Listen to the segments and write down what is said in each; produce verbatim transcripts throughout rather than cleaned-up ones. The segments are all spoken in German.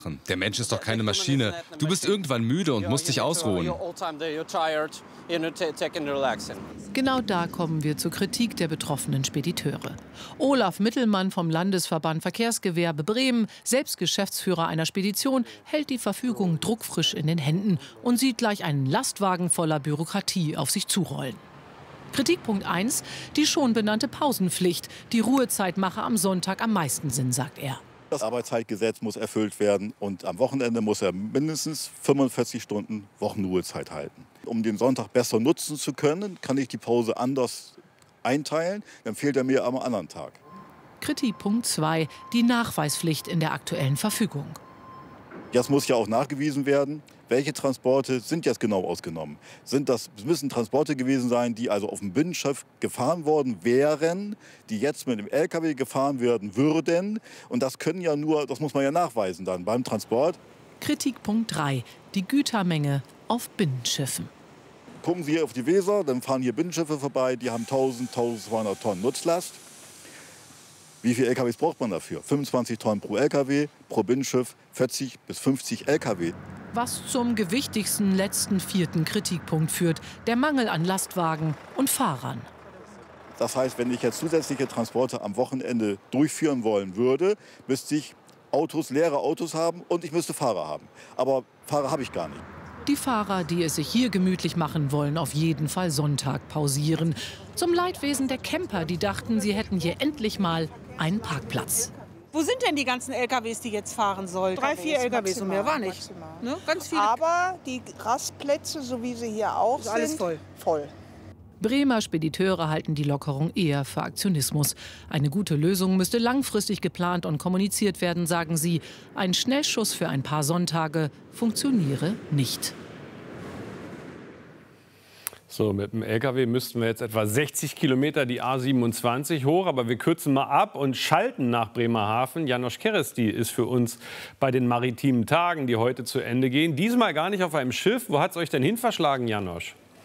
Der Mensch ist doch keine Maschine. Du bist irgendwann müde und musst dich ausruhen. Genau da kommen wir zur Kritik der betroffenen Spediteure. Olaf Mittelmann vom Landesverband Verkehrsgewerbe Bremen, selbst Geschäftsführer einer Spedition, hält die Verfügung druckfrisch in den Händen und sieht gleich einen Lastwagen voller Bürokratie auf sich zurollen. Kritikpunkt eins, die schon benannte Pausenpflicht. Die Ruhezeit mache am Sonntag am meisten Sinn, sagt er. Das Arbeitszeitgesetz muss erfüllt werden und am Wochenende muss er mindestens fünfundvierzig Stunden Wochenruhezeit halten. Um den Sonntag besser nutzen zu können, kann ich die Pause anders einteilen, dann fehlt er mir am anderen Tag. Kritikpunkt zwei, die Nachweispflicht in der aktuellen Verfügung. Jetzt muss ja auch nachgewiesen werden, welche Transporte sind jetzt genau ausgenommen. Sind das, es müssen Transporte gewesen sein, die also auf dem Binnenschiff gefahren worden wären, die jetzt mit dem L K W gefahren werden würden. Und das können ja nur, das muss man ja nachweisen dann beim Transport. Kritikpunkt drei, die Gütermenge auf Binnenschiffen. Gucken Sie hier auf die Weser, dann fahren hier Binnenschiffe vorbei, die haben tausend, tausendzweihundert Tonnen Nutzlast. Wie viele L K Ws braucht man dafür? fünfundzwanzig Tonnen pro L K W, pro Binnenschiff vierzig bis fünfzig L K W. Was zum gewichtigsten letzten vierten Kritikpunkt führt, der Mangel an Lastwagen und Fahrern. Das heißt, wenn ich jetzt zusätzliche Transporte am Wochenende durchführen wollen würde, müsste ich Autos, leere Autos haben und ich müsste Fahrer haben. Aber Fahrer habe ich gar nicht. Die Fahrer, die es sich hier gemütlich machen wollen, auf jeden Fall Sonntag pausieren. Zum Leidwesen der Camper, die dachten, sie hätten hier endlich mal einen Parkplatz. Wo sind denn die ganzen L K Ws, die jetzt fahren sollen? Drei, vier L K Ws und mehr war nicht. Ne? Ganz viele. Aber die Rastplätze, so wie sie hier auch ist sind, alles voll. voll. Bremer Spediteure halten die Lockerung eher für Aktionismus. Eine gute Lösung müsste langfristig geplant und kommuniziert werden, sagen sie. Ein Schnellschuss für ein paar Sonntage funktioniere nicht. So, mit dem L K W müssten wir jetzt etwa sechzig Kilometer die A siebenundzwanzig hoch, aber wir kürzen mal ab und schalten nach Bremerhaven. János Kereszti ist für uns bei den maritimen Tagen, die heute zu Ende gehen. Diesmal gar nicht auf einem Schiff. Wo hat es euch denn hin verschlagen, János?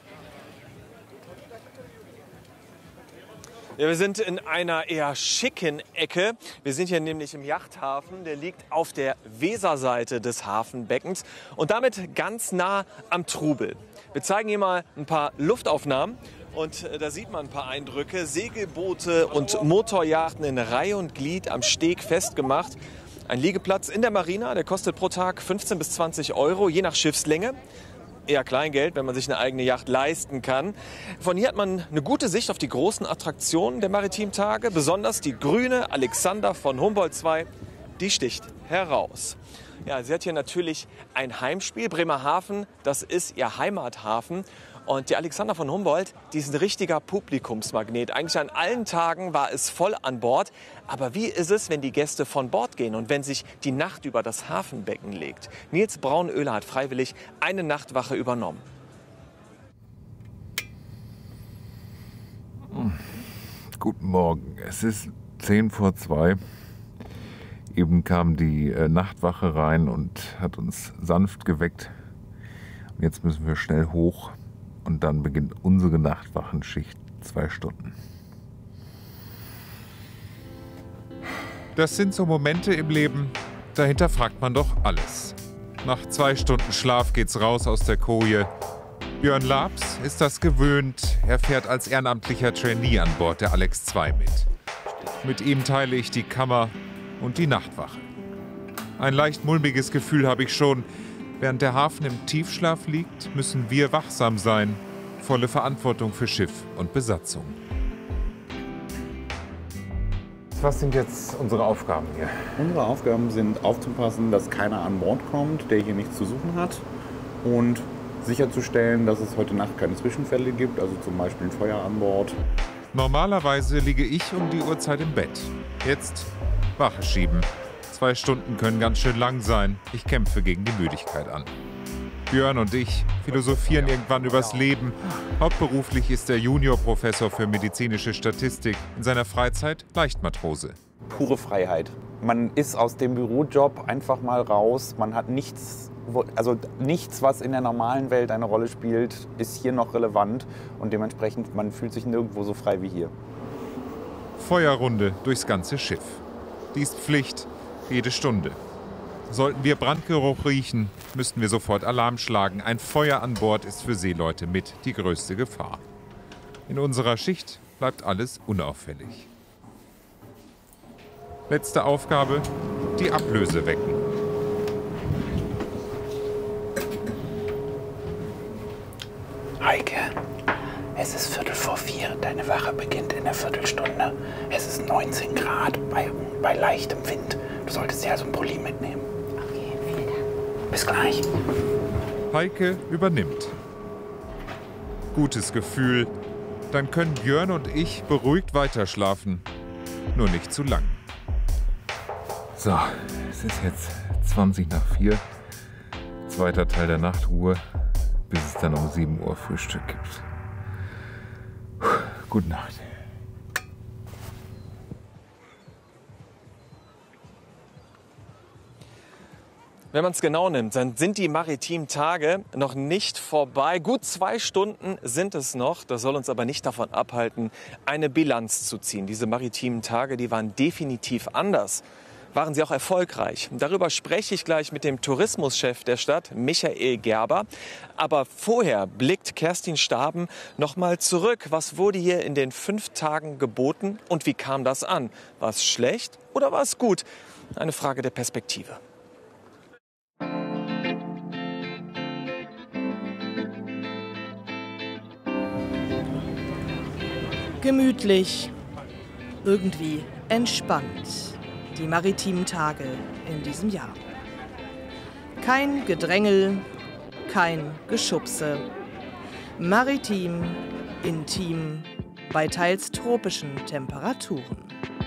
Ja, wir sind in einer eher schicken Ecke. Wir sind hier nämlich im Yachthafen. Der liegt auf der Weserseite des Hafenbeckens und damit ganz nah am Trubel. Wir zeigen hier mal ein paar Luftaufnahmen und da sieht man ein paar Eindrücke. Segelboote und Motorjachten in Reihe und Glied am Steg festgemacht. Ein Liegeplatz in der Marina, der kostet pro Tag fünfzehn bis zwanzig Euro, je nach Schiffslänge. Eher Kleingeld, wenn man sich eine eigene Yacht leisten kann. Von hier hat man eine gute Sicht auf die großen Attraktionen der maritimen Tage. Besonders die grüne Alexander von Humboldt zwei, die sticht heraus. Ja, sie hat hier natürlich ein Heimspiel. Bremerhaven, das ist ihr Heimathafen. Und die Alexander von Humboldt, die ist ein richtiger Publikumsmagnet. Eigentlich an allen Tagen war es voll an Bord. Aber wie ist es, wenn die Gäste von Bord gehen und wenn sich die Nacht über das Hafenbecken legt? Nils Braunöhler hat freiwillig eine Nachtwache übernommen. Guten Morgen, es ist zehn vor zwei. Eben kam die äh, Nachtwache rein und hat uns sanft geweckt. Und jetzt müssen wir schnell hoch und dann beginnt unsere Nachtwachenschicht, zwei Stunden. Das sind so Momente im Leben, dahinter fragt man doch alles. Nach zwei Stunden Schlaf geht's raus aus der Koje. Björn Labs ist das gewöhnt. Er fährt als ehrenamtlicher Trainee an Bord der Alex zwei mit. Mit ihm teile ich die Kammer und die Nachtwache. Ein leicht mulmiges Gefühl habe ich schon. Während der Hafen im Tiefschlaf liegt, müssen wir wachsam sein. Volle Verantwortung für Schiff und Besatzung. Was sind jetzt unsere Aufgaben hier? Unsere Aufgaben sind aufzupassen, dass keiner an Bord kommt, der hier nichts zu suchen hat. Und sicherzustellen, dass es heute Nacht keine Zwischenfälle gibt, also zum Beispiel ein Feuer an Bord. Normalerweise liege ich um die Uhrzeit im Bett. Jetzt Wache schieben. Zwei Stunden können ganz schön lang sein. Ich kämpfe gegen die Müdigkeit an. Björn und ich philosophieren irgendwann übers Leben. Hauptberuflich ist er Juniorprofessor für medizinische Statistik. In seiner Freizeit Leichtmatrose. Pure Freiheit. Man ist aus dem Bürojob einfach mal raus. Man hat nichts, also nichts, was in der normalen Welt eine Rolle spielt, ist hier noch relevant. Und dementsprechend, man fühlt sich nirgendwo so frei wie hier. Feuerrunde durchs ganze Schiff. Die ist Pflicht, jede Stunde. Sollten wir Brandgeruch riechen, müssten wir sofort Alarm schlagen. Ein Feuer an Bord ist für Seeleute mit die größte Gefahr. In unserer Schicht bleibt alles unauffällig. Letzte Aufgabe, die Ablöse wecken. Heike, es ist Viertel vor vier. Deine Wache beginnt in einer Viertelstunde. Es ist neunzehn Grad bei, bei leichtem Wind. Du solltest dir also einen Pulli mitnehmen. Okay, vielen Dank. Bis gleich. Heike übernimmt. Gutes Gefühl. Dann können Björn und ich beruhigt weiterschlafen. Nur nicht zu lang. So, es ist jetzt zwanzig nach vier. Zweiter Teil der Nachtruhe, bis es dann um sieben Uhr Frühstück gibt. Puh, gute Nacht. Wenn man es genau nimmt, dann sind die maritimen Tage noch nicht vorbei. Gut zwei Stunden sind es noch. Das soll uns aber nicht davon abhalten, eine Bilanz zu ziehen. Diese maritimen Tage, die waren definitiv anders. Waren sie auch erfolgreich? Darüber spreche ich gleich mit dem Tourismuschef der Stadt, Michael Gerber. Aber vorher blickt Kerstin Staben noch mal zurück. Was wurde hier in den fünf Tagen geboten und wie kam das an? War es schlecht oder war es gut? Eine Frage der Perspektive. Gemütlich, irgendwie entspannt. Die maritimen Tage in diesem Jahr. Kein Gedrängel, kein Geschubse. Maritim, intim, bei teils tropischen Temperaturen.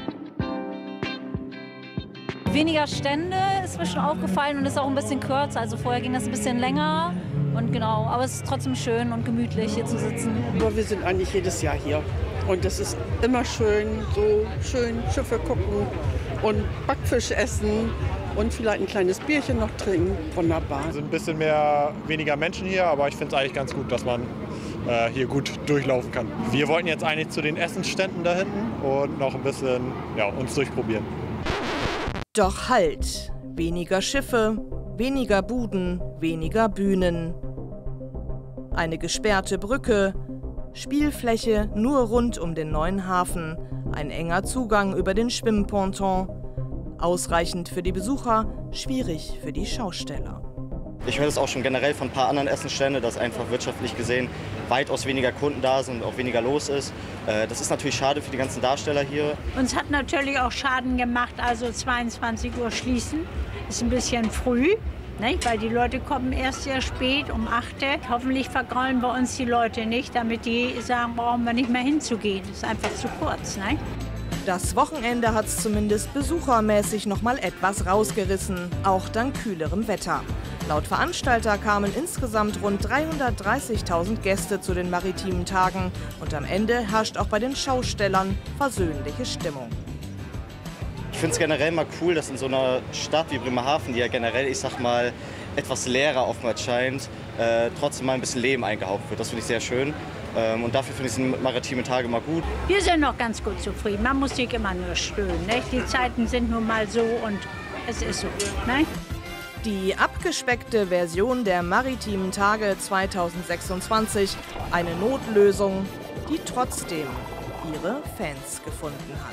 Weniger Stände ist mir schon aufgefallen und ist auch ein bisschen kürzer. Also vorher ging das ein bisschen länger. Und genau, aber es ist trotzdem schön und gemütlich hier zu sitzen. Aber wir sind eigentlich jedes Jahr hier. Und es ist immer schön, so schön Schiffe gucken und Backfisch essen und vielleicht ein kleines Bierchen noch trinken. Wunderbar. Es sind ein bisschen mehr, weniger Menschen hier, aber ich finde es eigentlich ganz gut, dass man äh, hier gut durchlaufen kann. Wir wollten jetzt eigentlich zu den Essensständen da hinten und noch ein bisschen ja, uns durchprobieren. Doch halt, weniger Schiffe, weniger Buden, weniger Bühnen. Eine gesperrte Brücke, Spielfläche nur rund um den neuen Hafen, ein enger Zugang über den Schwimmponton. Ausreichend für die Besucher, schwierig für die Schausteller. Ich höre das auch schon generell von ein paar anderen Essensständen, dass einfach wirtschaftlich gesehen weitaus weniger Kunden da sind und auch weniger los ist. Das ist natürlich schade für die ganzen Darsteller hier. Uns hat natürlich auch Schaden gemacht, also zweiundzwanzig Uhr schließen. Ist ein bisschen früh. Nicht? Weil die Leute kommen erst sehr spät, um acht Uhr. Hoffentlich vergraulen wir uns die Leute nicht, damit die sagen, brauchen wir nicht mehr hinzugehen. Das ist einfach zu kurz. Nicht? Das Wochenende hat es zumindest besuchermäßig noch mal etwas rausgerissen, auch dank kühlerem Wetter. Laut Veranstalter kamen insgesamt rund dreihundertdreißigtausend Gäste zu den maritimen Tagen. Und am Ende herrscht auch bei den Schaustellern versöhnliche Stimmung. Ich finde es generell mal cool, dass in so einer Stadt wie Bremerhaven, die ja generell, ich sag mal, etwas leerer oftmals scheint, äh, trotzdem mal ein bisschen Leben eingehaucht wird. Das finde ich sehr schön. Ähm, und dafür finde ich die maritime Tage mal gut. Wir sind noch ganz gut zufrieden. Man muss sich immer nur stöhnen. Nicht? Die Zeiten sind nun mal so und es ist so. Nicht? Die abgespeckte Version der maritimen Tage zweitausendsechsundzwanzig. Eine Notlösung, die trotzdem ihre Fans gefunden hat.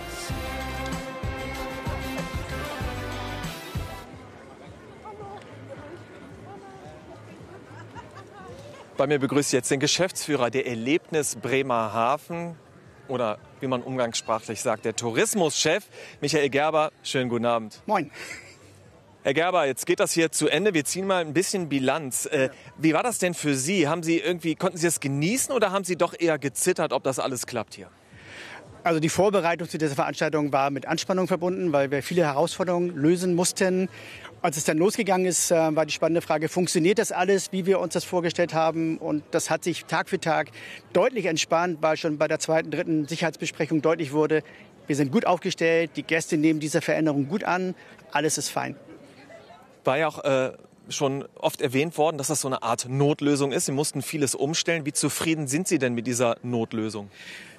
Bei mir begrüße ich jetzt den Geschäftsführer der Erlebnis Bremerhaven oder wie man umgangssprachlich sagt, der Tourismuschef Michael Gerber. Schönen guten Abend. Moin. Herr Gerber, jetzt geht das hier zu Ende. Wir ziehen mal ein bisschen Bilanz. Äh, wie war das denn für Sie? Haben Sie irgendwie, konnten Sie das genießen oder haben Sie doch eher gezittert, ob das alles klappt hier? Also die Vorbereitung zu dieser Veranstaltung war mit Anspannung verbunden, weil wir viele Herausforderungen lösen mussten. Als es dann losgegangen ist, war die spannende Frage, funktioniert das alles, wie wir uns das vorgestellt haben? Und das hat sich Tag für Tag deutlich entspannt, weil schon bei der zweiten, dritten Sicherheitsbesprechung deutlich wurde, wir sind gut aufgestellt, die Gäste nehmen diese Veränderung gut an, alles ist fein. War ja auch äh, schon oft erwähnt worden, dass das so eine Art Notlösung ist. Sie mussten vieles umstellen. Wie zufrieden sind Sie denn mit dieser Notlösung?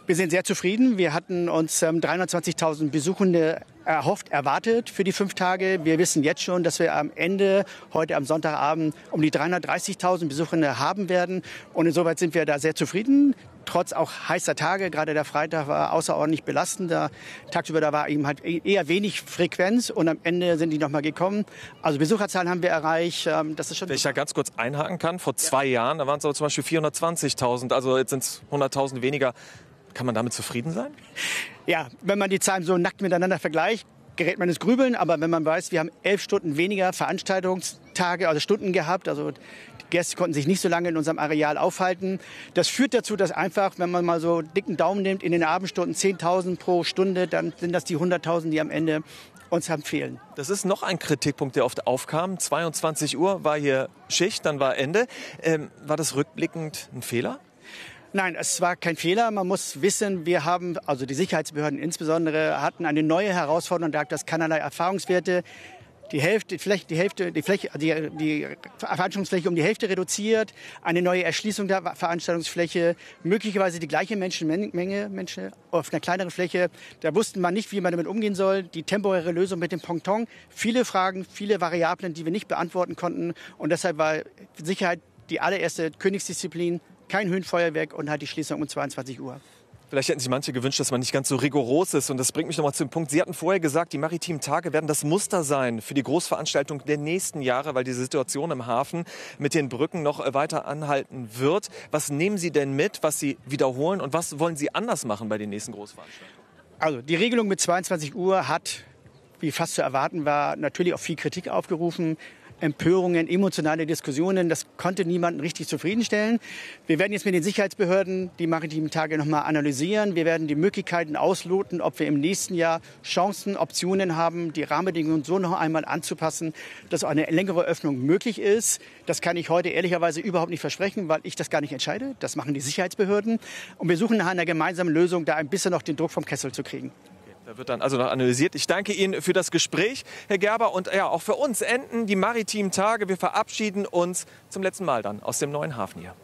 Wir sind sehr zufrieden. Wir hatten uns ähm, dreihundertzwanzigtausend Besuchende erhofft, erwartet für die fünf Tage. Wir wissen jetzt schon, dass wir am Ende, heute am Sonntagabend, um die dreihundertdreißigtausend Besuchende haben werden. Und insoweit sind wir da sehr zufrieden. Trotz auch heißer Tage, gerade der Freitag war außerordentlich belastend. Da, tagsüber da war eben halt eher wenig Frequenz und am Ende sind die noch mal gekommen. Also Besucherzahlen haben wir erreicht. Ähm, das ist schon. Wenn ich da ganz kurz einhaken kann, vor zwei ja. Jahren, da waren es aber zum Beispiel vierhundertzwanzigtausend, also jetzt sind es hunderttausend weniger. Kann man damit zufrieden sein? Ja, wenn man die Zahlen so nackt miteinander vergleicht, gerät man ins Grübeln. Aber wenn man weiß, wir haben elf Stunden weniger Veranstaltungstage, also Stunden gehabt, also die Gäste konnten sich nicht so lange in unserem Areal aufhalten. Das führt dazu, dass einfach, wenn man mal so dicken Daumen nimmt, in den Abendstunden zehntausend pro Stunde, dann sind das die hunderttausend, die am Ende uns haben fehlen. Das ist noch ein Kritikpunkt, der oft aufkam. zweiundzwanzig Uhr war hier Schicht, dann war Ende. Ähm, war das rückblickend ein Fehler? Nein, es war kein Fehler. Man muss wissen, wir haben, also die Sicherheitsbehörden insbesondere, hatten eine neue Herausforderung. Da gab es keinerlei Erfahrungswerte. Die Hälfte, vielleicht die Hälfte, die Fläche, die, die Veranstaltungsfläche um die Hälfte reduziert, eine neue Erschließung der Veranstaltungsfläche, möglicherweise die gleiche Menschenmenge, Menschen auf einer kleineren Fläche. Da wusste man nicht, wie man damit umgehen soll. Die temporäre Lösung mit dem Ponton. Viele Fragen, viele Variablen, die wir nicht beantworten konnten. Und deshalb war Sicherheit die allererste Königsdisziplin. Kein Höhenfeuerwerk und halt die Schließung um zweiundzwanzig Uhr. Vielleicht hätten sich manche gewünscht, dass man nicht ganz so rigoros ist. Und das bringt mich noch mal zum Punkt. Sie hatten vorher gesagt, die maritimen Tage werden das Muster sein für die Großveranstaltung der nächsten Jahre, weil die Situation im Hafen mit den Brücken noch weiter anhalten wird. Was nehmen Sie denn mit, was Sie wiederholen und was wollen Sie anders machen bei den nächsten Großveranstaltungen? Also die Regelung mit zweiundzwanzig Uhr hat, wie fast zu erwarten war, natürlich auch viel Kritik aufgerufen. Empörungen, emotionale Diskussionen, das konnte niemanden richtig zufriedenstellen. Wir werden jetzt mit den Sicherheitsbehörden die maritimen Tage noch mal analysieren. Wir werden die Möglichkeiten ausloten, ob wir im nächsten Jahr Chancen, Optionen haben, die Rahmenbedingungen so noch einmal anzupassen, dass eine längere Öffnung möglich ist. Das kann ich heute ehrlicherweise überhaupt nicht versprechen, weil ich das gar nicht entscheide. Das machen die Sicherheitsbehörden. Und wir suchen nach einer gemeinsamen Lösung, da ein bisschen noch den Druck vom Kessel zu kriegen. Da wird dann also noch analysiert. Ich danke Ihnen für das Gespräch, Herr Gerber. Und ja, auch für uns enden die maritimen Tage. Wir verabschieden uns zum letzten Mal dann aus dem neuen Hafen hier.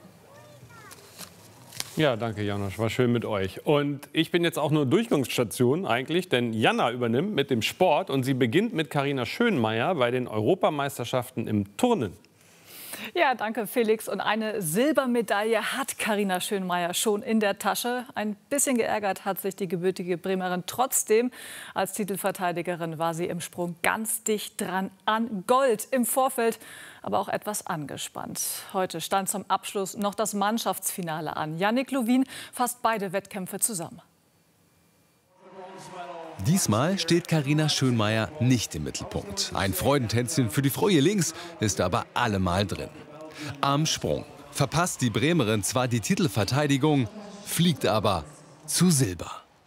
Ja, danke Janosch, war schön mit euch. Und ich bin jetzt auch nur Durchgangsstation eigentlich, denn Jana übernimmt mit dem Sport und sie beginnt mit Carina Schönmeier bei den Europameisterschaften im Turnen. Ja, danke Felix. Und eine Silbermedaille hat Carina Schönmeier schon in der Tasche. Ein bisschen geärgert hat sich die gebürtige Bremerin trotzdem. Als Titelverteidigerin war sie im Sprung ganz dicht dran an Gold im Vorfeld, aber auch etwas angespannt. Heute stand zum Abschluss noch das Mannschaftsfinale an. Yannick Lowin fasst beide Wettkämpfe zusammen. Diesmal steht Carina Schönmeier nicht im Mittelpunkt. Ein Freudentänzchen für die Froje links ist aber allemal drin. Am Sprung verpasst die Bremerin zwar die Titelverteidigung, fliegt aber zu Silber.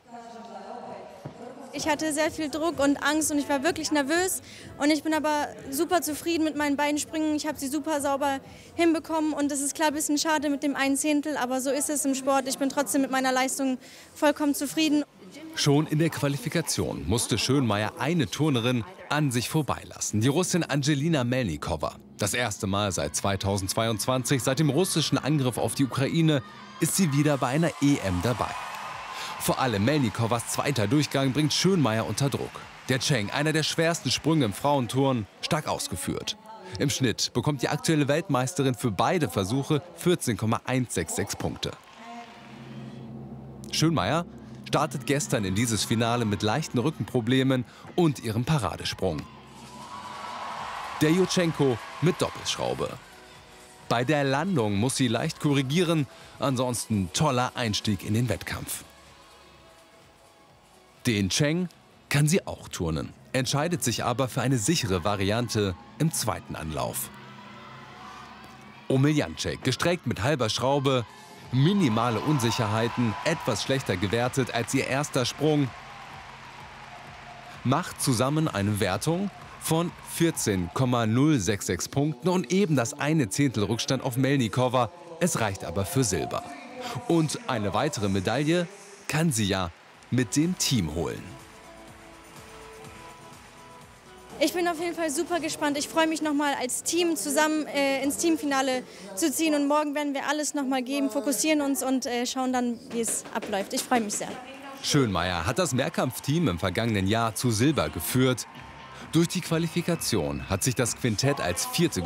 Ich hatte sehr viel Druck und Angst und ich war wirklich nervös. Und ich bin aber super zufrieden mit meinen beiden Sprüngen. Ich habe sie super sauber hinbekommen und es ist klar ein bisschen schade mit dem einen Zehntel, aber so ist es im Sport. Ich bin trotzdem mit meiner Leistung vollkommen zufrieden. Schon in der Qualifikation musste Schönmeier eine Turnerin an sich vorbeilassen, die Russin Angelina Melnikova. Das erste Mal seit zweitausendzweiundzwanzig, seit dem russischen Angriff auf die Ukraine, ist sie wieder bei einer E M dabei. Vor allem Melnikovas zweiter Durchgang bringt Schönmeier unter Druck. Der Cheng, einer der schwersten Sprünge im Frauenturnen, stark ausgeführt. Im Schnitt bekommt die aktuelle Weltmeisterin für beide Versuche vierzehn Komma hundertsechsundsechzig Punkte. Schönmeier startet gestern in dieses Finale mit leichten Rückenproblemen und ihrem Paradesprung. Der Jutschenko mit Doppelschraube. Bei der Landung muss sie leicht korrigieren, ansonsten toller Einstieg in den Wettkampf. Den Cheng kann sie auch turnen, entscheidet sich aber für eine sichere Variante im zweiten Anlauf. Omeljanček gestreckt mit halber Schraube, minimale Unsicherheiten, etwas schlechter gewertet als ihr erster Sprung, macht zusammen eine Wertung von vierzehn Komma hundertsechsundsechzig Punkten und eben das eine Zehntel Rückstand auf Melnikova. Es reicht aber für Silber. Und eine weitere Medaille kann sie ja mit dem Team holen. Ich bin auf jeden Fall super gespannt. Ich freue mich noch mal als Team zusammen äh, ins Teamfinale zu ziehen. Und morgen werden wir alles noch mal geben, fokussieren uns und äh, schauen dann, wie es abläuft. Ich freue mich sehr. Schönmeier hat das Mehrkampfteam im vergangenen Jahr zu Silber geführt. Durch die Qualifikation hat sich das Quintett als Vierte